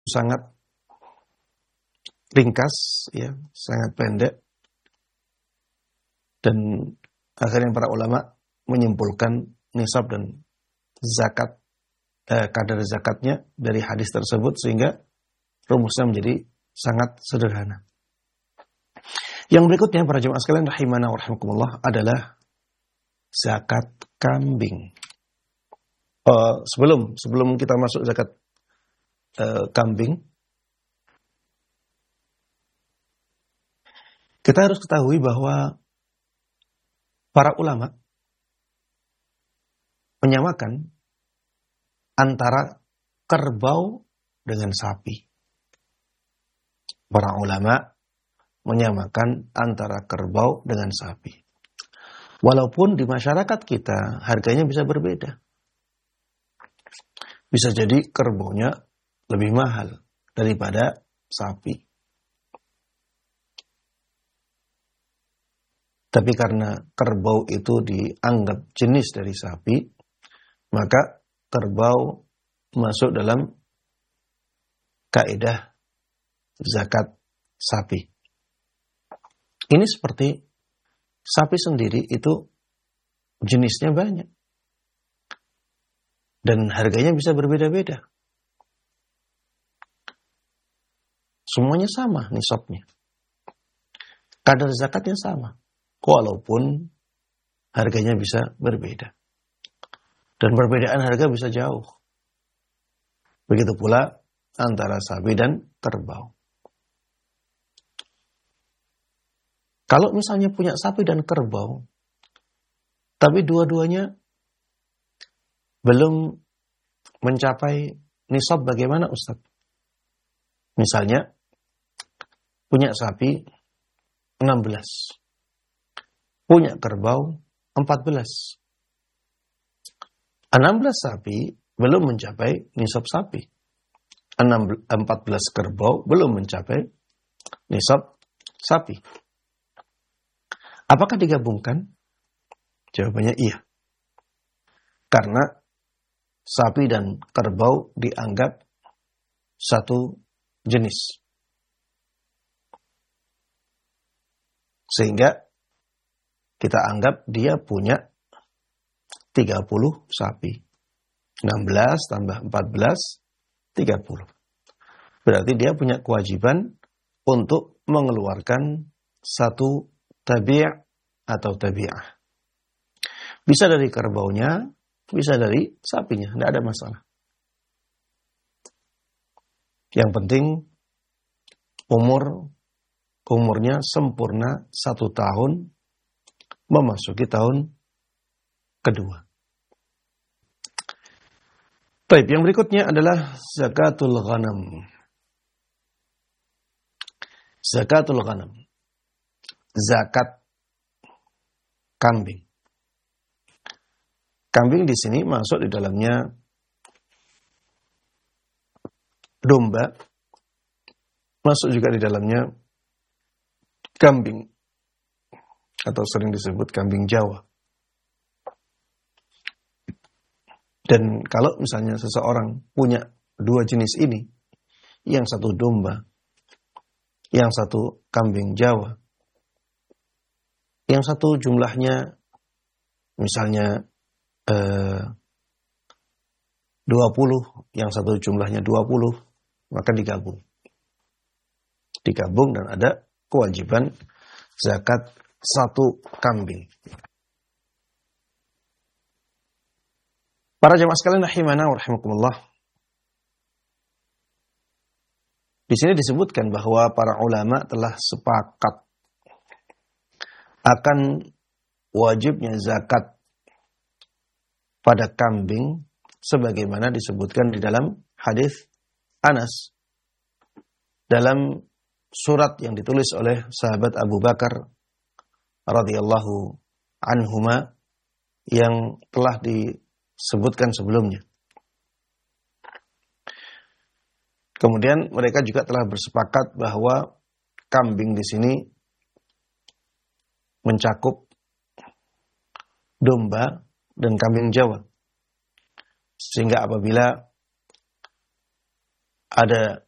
sangat ringkas, ya, sangat pendek, dan akhirnya para ulama menyimpulkan nisab dan zakat, kadar zakatnya dari hadis tersebut, sehingga rumusnya menjadi sangat sederhana. Yang berikutnya para jemaah sekalian rahimana wa rahimakumullah adalah zakat kambing. Sebelum kita masuk zakat kambing, kita harus ketahui bahwa para ulama menyamakan antara kerbau dengan sapi. Para ulama menyamakan antara kerbau dengan sapi. Walaupun di masyarakat kita harganya bisa berbeda. Bisa jadi kerbaunya lebih mahal daripada sapi. Tapi karena kerbau itu dianggap jenis dari sapi, maka kerbau masuk dalam kaidah zakat sapi. Ini seperti sapi sendiri itu jenisnya banyak. Dan harganya bisa berbeda-beda. Semuanya sama nisabnya. Kadar zakatnya sama. Walaupun harganya bisa berbeda. Dan perbedaan harga bisa jauh. Begitu pula antara sapi dan kerbau. Kalau misalnya punya sapi dan kerbau, tapi dua-duanya belum mencapai nisab, bagaimana Ustaz? Misalnya, punya sapi 16, punya kerbau 14. 16 sapi belum mencapai nisab sapi. 14 kerbau belum mencapai nisab sapi. Apakah digabungkan? Jawabannya iya. Karena sapi dan kerbau dianggap satu jenis. Sehingga kita anggap dia punya 30 sapi. 16 tambah 14, 30. Berarti dia punya kewajiban untuk mengeluarkan satu tabi' atau tabi'ah. Bisa dari kerbaunya, bisa dari sapinya, tidak ada masalah. Yang penting umurnya sempurna 1 tahun, memasuki tahun kedua. Baik, yang berikutnya adalah zakatul ghanam. Zakatul ghanam. Zakat kambing. Kambing di sini masuk di dalamnya domba, masuk juga di dalamnya kambing, atau sering disebut kambing Jawa. Dan kalau misalnya seseorang punya 2 jenis ini, yang satu domba, yang satu kambing Jawa, yang satu jumlahnya misalnya 20, yang satu jumlahnya 20, maka digabung. Digabung dan ada kewajiban zakat 1 kambing. Para jemaah sekalian rahimana wa rahimakumullah. Di sini disebutkan bahwa para ulama telah sepakat akan wajibnya zakat pada kambing sebagaimana disebutkan di dalam hadis Anas dalam surat yang ditulis oleh sahabat Abu Bakar radhiyallahu anhuma yang telah disebutkan sebelumnya. Kemudian mereka juga telah bersepakat bahwa kambing di sini mencakup domba dan kambing Jawa. Sehingga apabila ada